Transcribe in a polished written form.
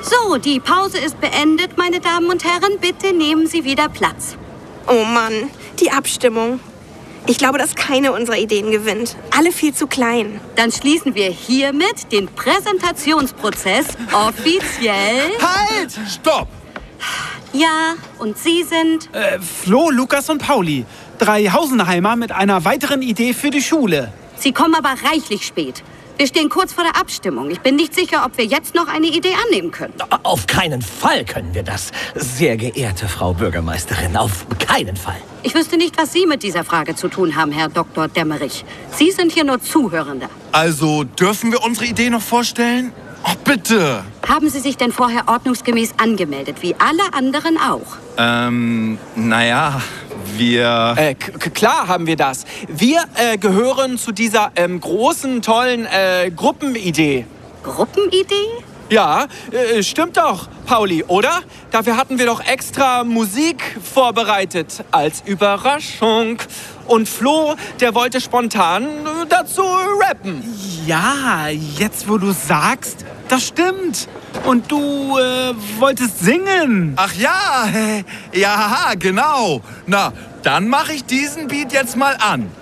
So, die Pause ist beendet, meine Damen und Herren. Bitte nehmen Sie wieder Platz. Oh Mann, die Abstimmung. Ich glaube, dass keine unserer Ideen gewinnt. Alle viel zu klein. Dann schließen wir hiermit den Präsentationsprozess offiziell. Halt! Stopp! Ja, und Sie sind? Flo, Lukas und Pauli. 3 Hausenheimer mit einer weiteren Idee für die Schule. Sie kommen aber reichlich spät. Wir stehen kurz vor der Abstimmung. Ich bin nicht sicher, ob wir jetzt noch eine Idee annehmen können. Auf keinen Fall können wir das, sehr geehrte Frau Bürgermeisterin. Auf keinen Fall. Ich wüsste nicht, was Sie mit dieser Frage zu tun haben, Herr Dr. Dämmerich. Sie sind hier nur Zuhörender. Also, dürfen wir unsere Idee noch vorstellen? Oh, bitte! Haben Sie sich denn vorher ordnungsgemäß angemeldet, wie alle anderen auch? Naja, wir... Klar haben wir das. Wir gehören zu dieser großen, tollen Gruppenidee. Gruppenidee? Ja, stimmt doch, Pauli, oder? Dafür hatten wir doch extra Musik vorbereitet als Überraschung. Und Flo, der wollte spontan dazu rappen. Ja, jetzt wo du sagst, das stimmt. Und du wolltest singen. Ach ja, ja, genau. Na, dann mache ich diesen Beat jetzt mal an.